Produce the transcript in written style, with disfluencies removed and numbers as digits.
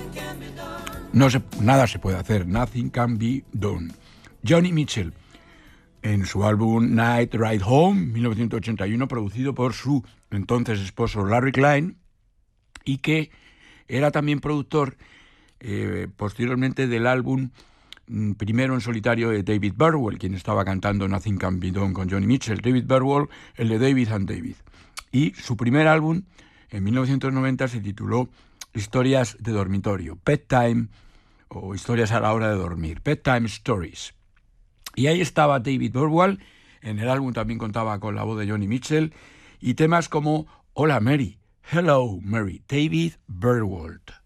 Nada se puede hacer. Nothing can be done. Joni Mitchell, en su álbum Night Ride Home, 1981, producido por su entonces esposo Larry Klein, y que era también productor posteriormente del álbum primero en solitario de David Burwell, quien estaba cantando Nothing Can Be Done con Joni Mitchell. David Burwell, el de David and David. Y su primer álbum, en 1990, se tituló Historias de dormitorio, Bedtime, o Historias a la hora de dormir, Bedtime Stories. Y ahí estaba David Burwell. En el álbum también contaba con la voz de Joni Mitchell y temas como Hola Mary, Hello Mary, David Burwell.